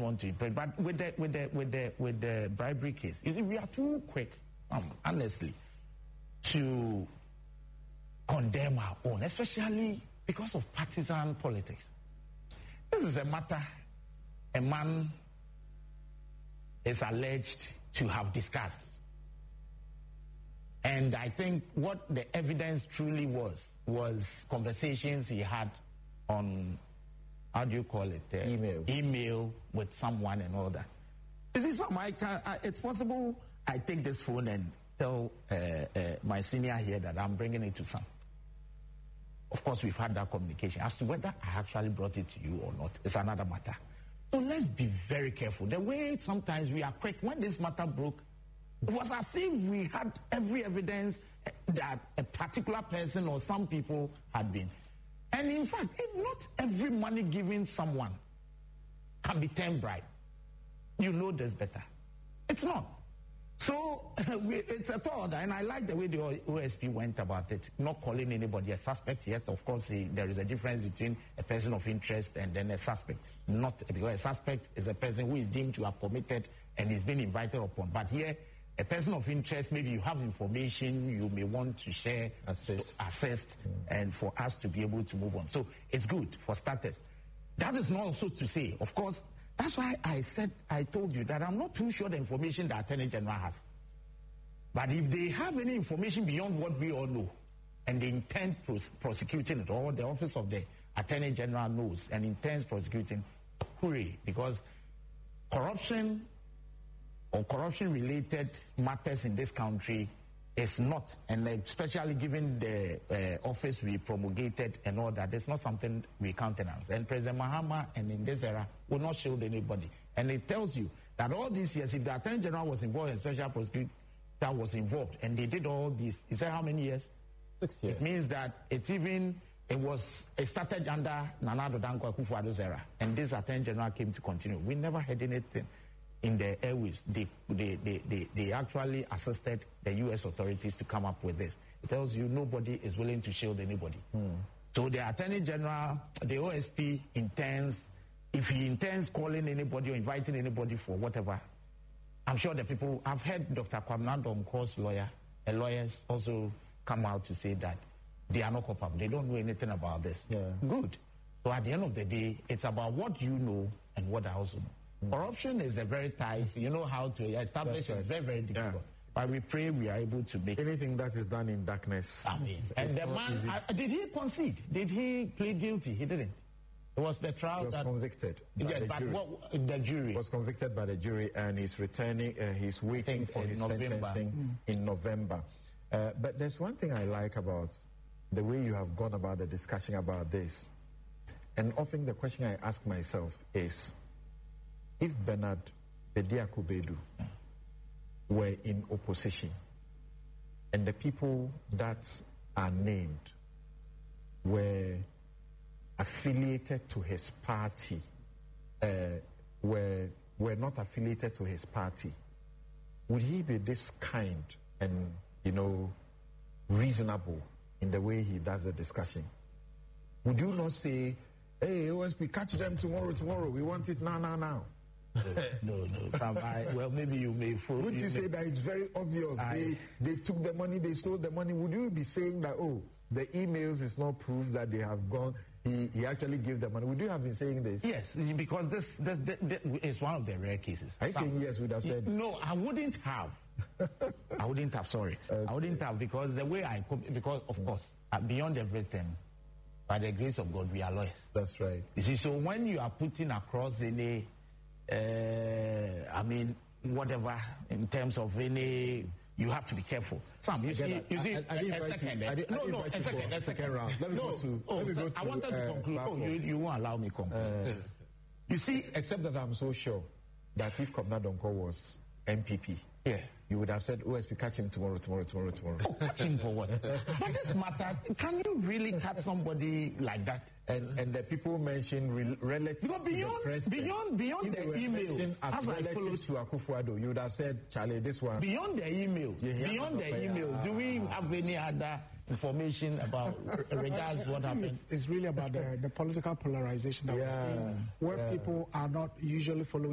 want to impress. But with the bribery case, you see, we are too quick, honestly, to condemn our own, especially because of partisan politics. This is a matter a man is alleged to have discussed. And I think what the evidence truly was conversations he had on, how do you call it? Email with someone and all that. You see, it's possible I take this phone and tell my senior here that I'm bringing it to Sam. Of course, we've had that communication. As to whether I actually brought it to you or not, it's another matter. So let's be very careful. The way sometimes we are quick, when this matter broke, it was as if we had every evidence that a particular person or some people had been. And in fact, if not every money given someone can be termed bribe, you know this better. It's not. So it's a thought, and I like the way the OSP went about it, not calling anybody a suspect. Yes, of course, there is a difference between a person of interest and then a suspect. Not because a suspect is a person who is deemed to have committed and is being invited upon. But here, a person of interest, maybe you have information you may want to share, assist, and for us to be able to move on. So it's good for starters. That is not also to say, of course, that's why I told you that I'm not too sure the information the Attorney General has. But if they have any information beyond what we all know, and they intend prosecuting it, or the Office of the Attorney General knows and intends prosecuting, hooray, because corruption or corruption-related matters in this country is not, and especially given the office we promulgated and all that, it's not something we countenance. And President Mahama, and in this era, will not shield anybody. And it tells you that all these years, if the Attorney General was involved and Special Prosecutor was involved, and they did all this, he said how many years? 6 years. It means that it started under Nana Addo Dankwa Akufo-Addo's era, and this Attorney General came to continue. We never had anything in the airwaves. They actually assisted the U.S. authorities to come up with this. It tells you nobody is willing to shield anybody. So the Attorney General, the OSP if he intends calling anybody or inviting anybody for whatever, I'm sure the people, I've heard Dr. Kwabena Domko's lawyers also come out to say that they are not culpable. They don't know anything about this. Yeah. Good. So at the end of the day, it's about what you know and what I also know. Corruption is a very tight, you know how to establish it. It's very, very difficult. Yeah. But we pray we are able to make anything that is done in darkness. I mean, and the man, did he concede? Did he plead guilty? He didn't. It was the trial. He was convicted by the jury. The jury was convicted by the jury, and he's returning. He's waiting for his sentencing in November. But there's one thing I like about the way you have gone about the discussion about this, and often the question I ask myself is, if Bernard Bediako Bedu were in opposition and the people that are named were affiliated to his party, were not affiliated to his party, would he be this kind and, reasonable in the way he does the discussion? Would you not say, hey, OSP, catch them tomorrow, we want it now? No. Well, maybe you may... Would you say that it's very obvious? They took the money, they stole the money. Would you be saying that, the emails is not proof that they have gone, he actually gave the money? Would you have been saying this? Yes, because this is one of the rare cases. Are you saying yes, would have said? No, I wouldn't have. Sorry. Okay. I wouldn't have, because the way because of course, beyond everything, by the grace of God, we are lawyers. That's right. You see, so when you are putting across any... whatever, in terms of any, you have to be careful. Sam, a second round. Let me go to. I wanted to conclude. You won't allow me to conclude. You see, except that I'm so sure that if Kwabena Domko was MPP, you would have said, OSP, catch him tomorrow. Oh, catch him for what? But this matter, can you really catch somebody like that? And the people mentioned relatives to the president. Beyond the emails, as relatives to Akufo-Addo, you would have said, Charlie, this one. Beyond the emails, do we have any other information about regards what happened? It's really about the political polarization that we're in, where people are not usually following